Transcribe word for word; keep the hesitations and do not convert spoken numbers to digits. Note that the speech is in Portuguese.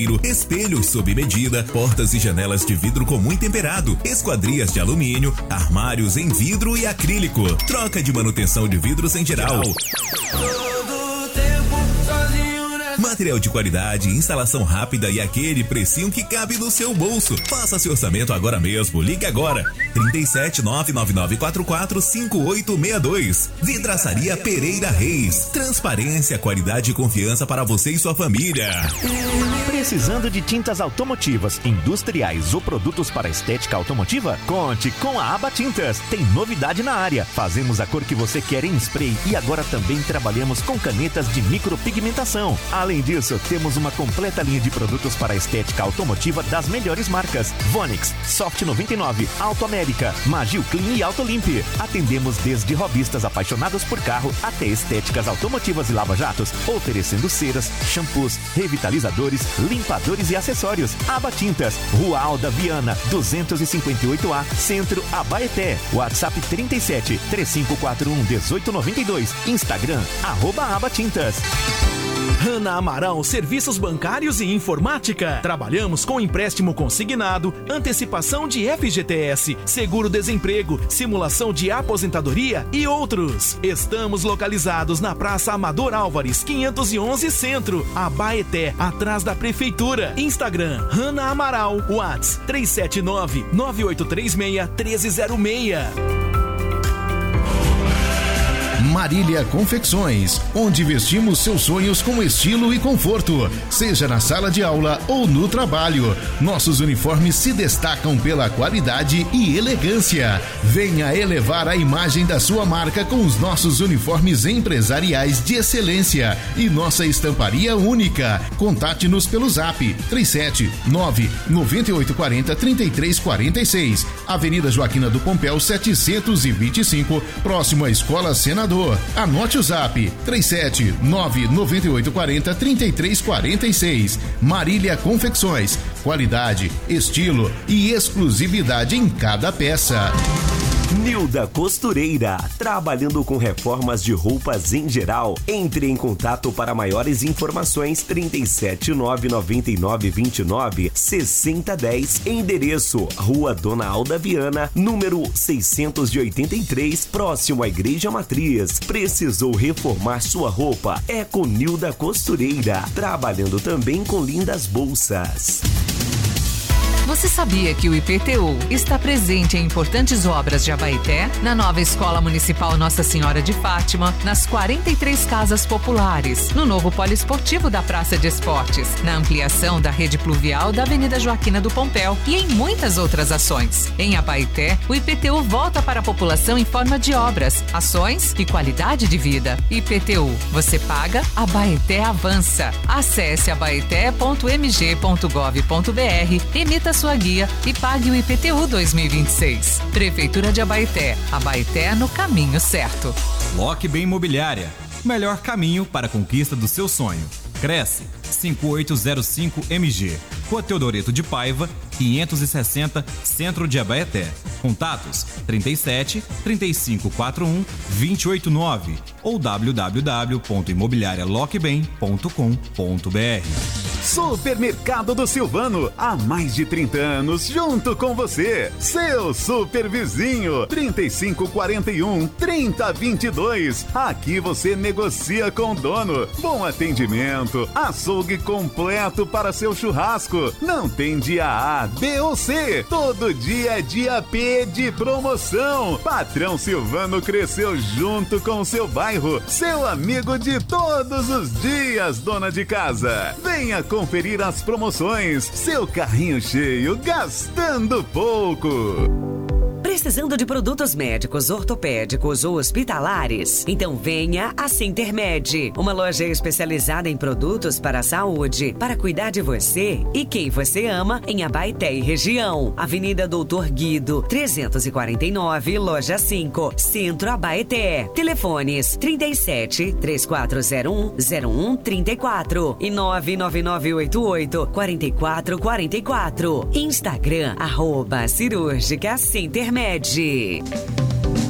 espelhos sob medida, portas e janelas de vidro comum e temperado, esquadrias de alumínio, armários em vidro e acrílico, troca de manutenção de vidros em geral. Material de qualidade, instalação rápida e aquele precinho que cabe no seu bolso. Faça seu orçamento agora mesmo. Ligue agora. trinta e sete, nove nove nove quatro quatro, cinco oito seis dois. Vidraçaria Pereira Reis. Transparência, qualidade e confiança para você e sua família. Precisando de tintas automotivas, industriais ou produtos para estética automotiva? Conte com a Aba Tintas. Tem novidade na área. Fazemos a cor que você quer em spray e agora também trabalhamos com canetas de micropigmentação. Além disso, temos uma completa linha de produtos para a estética automotiva das melhores marcas: Vonix, Soft noventa e nove, Auto América, Magil Clean e Auto Limp. Atendemos desde hobbyistas apaixonados por carro até estéticas automotivas e lava-jatos, oferecendo ceras, shampoos, revitalizadores, limpadores e acessórios. Aba Tintas, Rua Alda Viana, duzentos e cinquenta e oito A, Centro, Abaeté. WhatsApp trinta e sete, três cinco quatro um, um oito nove dois. Instagram, arroba Aba Tintas. Hanna Amaral Serviços Bancários e Informática. Trabalhamos com empréstimo consignado, antecipação de F G T S, seguro-desemprego, simulação de aposentadoria e outros. Estamos localizados na Praça Amador Álvares, quinhentos e onze Centro, Abaeté, atrás da Prefeitura. Instagram, Hanna Amaral. WhatsApp três sete nove, nove oito três seis, um três zero seis. Marília Confecções, onde vestimos seus sonhos com estilo e conforto, seja na sala de aula ou no trabalho. Nossos uniformes se destacam pela qualidade e elegância. Venha elevar a imagem da sua marca com os nossos uniformes empresariais de excelência e nossa estamparia única. Contate-nos pelo zap três sete nove, nove oito quatro zero, três três quatro seis, Avenida Joaquina do Pompéu setecentos e vinte e cinco, próximo à Escola Senador. Anote o zap três sete nove, nove oito quatro zero, três três quatro seis. Marília Confecções, qualidade, estilo e exclusividade em cada peça. Nilda Costureira, trabalhando com reformas de roupas em geral. Entre em contato para maiores informações trinta e sete, nove nove nove, vinte e nove, sessenta dez. Endereço: Rua Dona Alda Viana, número seiscentos e oitenta e três, próximo à Igreja Matriz. Precisou reformar sua roupa? É com Nilda Costureira, trabalhando também com lindas bolsas. Você sabia que o I P T U está presente em importantes obras de Abaeté, na nova Escola Municipal Nossa Senhora de Fátima, nas quarenta e três casas populares, no novo poliesportivo da Praça de Esportes, na ampliação da rede pluvial da Avenida Joaquina do Pompéu e em muitas outras ações. Em Abaeté, o I P T U volta para a população em forma de obras, ações e qualidade de vida. I P T U, você paga, Abaeté avança. Acesse abaeté ponto m g ponto gov ponto b r, emita sua guia e pague o I P T U dois mil e vinte e seis. Prefeitura de Abaeté. Abaeté no caminho certo. Lock Bem Imobiliária. Melhor caminho para a conquista do seu sonho. Cresce cinco oito zero cinco M G. Rua Teodoreto de Paiva, quinhentos e sessenta, Centro de Abaeté. Contatos trinta e sete, trinta e cinco quarenta e um, vinte e oito nove ou w w w ponto imobiliária lock bem ponto com ponto b r. Supermercado do Silvano, há mais de trinta anos junto com você. Seu super vizinho, trinta e cinco quarenta e um, trinta vinte e dois. Aqui você negocia com o dono. Bom atendimento, açougue completo para seu churrasco. Não tem dia A, B ou C. Todo dia é dia P de promoção. Patrão Silvano cresceu junto com o seu bairro. Seu amigo de todos os dias, dona de casa. Venha conferir as promoções. Seu carrinho cheio, gastando pouco. Precisando de produtos médicos, ortopédicos ou hospitalares? Então venha a Sintermed, uma loja especializada em produtos para a saúde, para cuidar de você e quem você ama em Abaeté e região. Avenida Doutor Guido, trezentos e quarenta e nove, Loja cinco, Centro Abaeté. Telefones trinta e sete, três quatro zero um, zero um três quatro e nove nove nove oito oito, quatro quatro quatro quatro. Instagram, arroba Cirúrgica Sintermed.